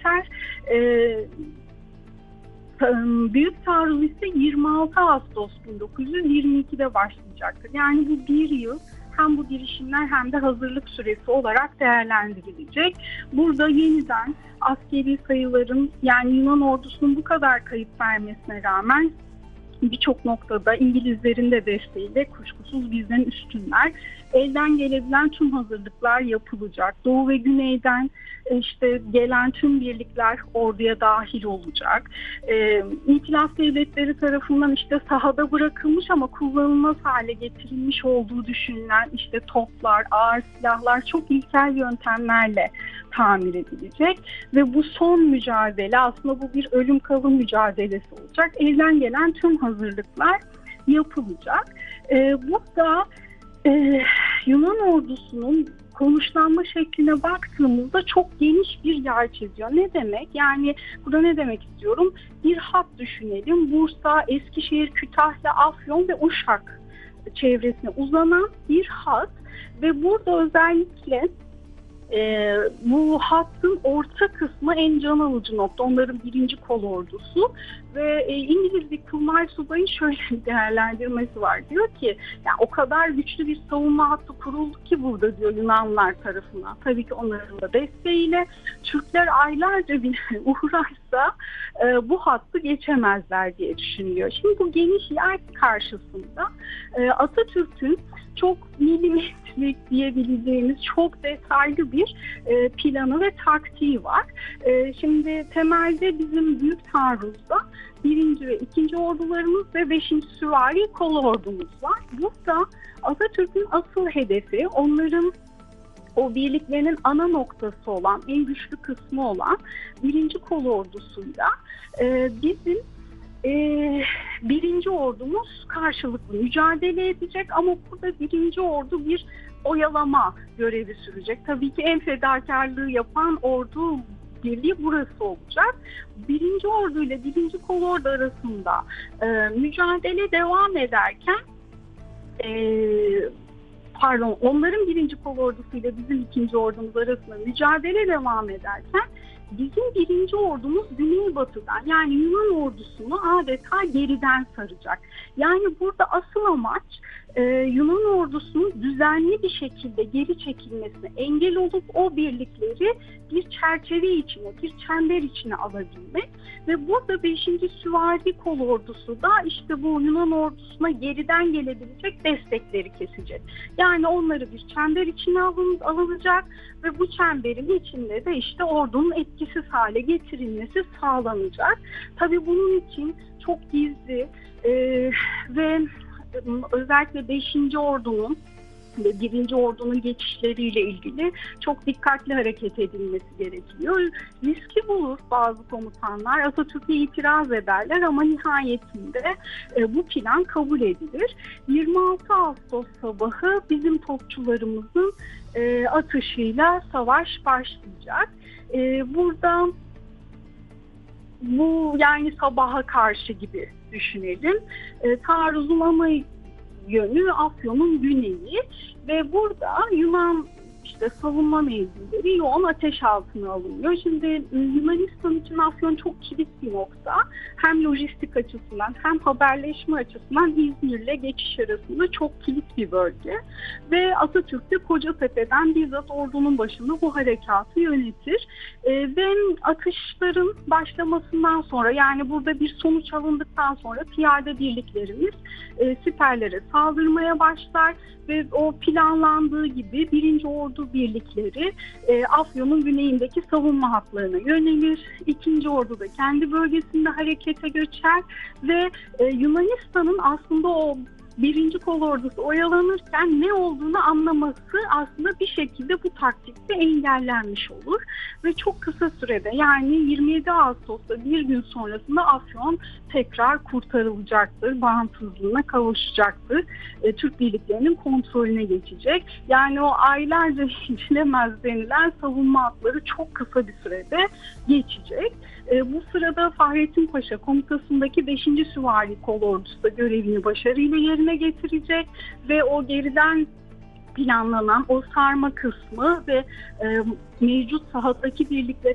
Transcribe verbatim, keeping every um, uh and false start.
geçer. Ee, Büyük taarruz ise yirmi altı Ağustos bin dokuz yüz yirmi ikide başlayacaktır. Yani bu bir yıl hem bu girişimler hem de hazırlık süresi olarak değerlendirilecek. Burada yeniden askeri sayıların, yani Yunan ordusunun bu kadar kayıp vermesine rağmen birçok noktada İngilizlerin de desteğiyle kuşkusuz bizden üstünler. Elden gelebilen tüm hazırlıklar yapılacak. Doğu ve güneyden işte gelen tüm birlikler orduya dahil olacak. Ee, İtilaf devletleri tarafından işte sahada bırakılmış ama kullanılmaz hale getirilmiş olduğu düşünülen işte toplar, ağır silahlar çok ilkel yöntemlerle tamir edilecek ve bu son mücadele, aslında bu bir ölüm kalım mücadelesi olacak. Elden gelen tüm hazırlıklar yapılacak. Ee, burada e, Yunan ordusunun konuşlanma şekline baktığımızda çok geniş bir yer çiziyor. Ne demek? Yani burada ne demek istiyorum? Bir hat düşünelim. Bursa, Eskişehir, Kütahya, Afyon ve Uşak çevresine uzanan bir hat ve burada özellikle Ee, bu hattın orta kısmı en can alıcı nokta. Onların birinci kol ordusu ve e, İngiliz bir kurmay subayın şöyle bir değerlendirmesi var. Diyor ki yani o kadar güçlü bir savunma hattı kuruldu ki burada, diyor, Yunanlılar tarafından. Tabii ki onların da desteğiyle Türkler aylarca bile uğraşsa e, bu hattı geçemezler diye düşünülüyor. Şimdi bu geniş yer karşısında e, Atatürk'ün çok milimetrik diyebileceğimiz çok detaylı bir e, planı ve taktiği var. E, şimdi temelde bizim büyük taarruzda birinci ve ikinci ordularımız ve beşinci süvari kol ordumuz var. Burada Atatürk'ün asıl hedefi onların o birliklerinin ana noktası olan, en güçlü kısmı olan birinci kol ordusuyla e, bizim Ee, birinci ordumuz karşılıklı mücadele edecek ama burada birinci ordu bir oyalama görevi sürecek. Tabii ki en fedakarlığı yapan ordu birliği burası olacak. Birinci ordu ile birinci kolordu arasında e, mücadele devam ederken e, pardon onların birinci kolordusu ile bizim ikinci ordumuz arasında mücadele devam ederken bizim birinci ordumuz güneybatıdan, yani Yunan ordusunu adeta geriden saracak. Yani burada asıl amaç e, Yunan ordusunun düzenli bir şekilde geri çekilmesine engel olup o birlikleri bir çerçeve içine, bir çember içine alabilmek ve burada beşinci Süvari Kol Ordusu da işte bu Yunan ordusuna geriden gelebilecek destekleri kesecek. Yani onları bir çember içine alın, alınacak ve bu çemberin içinde de işte ordunun etkisiz hale getirilmesi sağlanacak. Tabii bunun için çok gizli e, ve özellikle beşinci ordunun ve birinci ordunun geçişleriyle ilgili çok dikkatli hareket edilmesi gerekiyor. Riski bulur bazı komutanlar, Atatürk'e itiraz ederler ama nihayetinde e, bu plan kabul edilir. yirmi altı Ağustos sabahı bizim topçularımızın e, atışıyla savaş başlayacak. E, burada bu yani sabaha karşı gibi düşünelim. E, taarruzun ama yönü Afyon'un güneyi ve burada Yunan işte savunma mevzileri yoğun ateş altına alınıyor. Şimdi Yunanistan için Afyon çok kilit bir nokta. Hem lojistik açısından hem haberleşme açısından İzmir'le geçiş arasında çok kilit bir bölge. Ve Atatürk de Kocatepe'den bizzat ordunun başında bu harekatı yönetir. E, ve atışların başlamasından sonra, yani burada bir sonuç alındıktan sonra piyade birliklerimiz e, siperlere saldırmaya başlar ve o planlandığı gibi birinci ordu birlikleri e, Afyon'un güneyindeki savunma hatlarına yönelir. İkinci ordu da kendi bölgesinde harekete geçer ve e, Yunanistan'ın aslında o birinci kol ordusu oyalanırken ne olduğunu anlaması aslında bir şekilde bu taktikte engellenmiş olur. Ve çok kısa sürede, yani yirmi yedi Ağustos'ta bir gün sonrasında Afyon tekrar kurtarılacaktır, bağımsızlığına kavuşacaktır. E, Türk birliklerinin kontrolüne geçecek. Yani o aylarca geçilemez denilen savunma hatları çok kısa bir sürede geçecek. E, bu sırada Fahrettin Paşa komutasındaki beşinci Süvari Kol Ordusu da görevini başarıyla yerine getirecek ve o geriden planlanan o sarma kısmı ve e, mevcut sahadaki birlikleri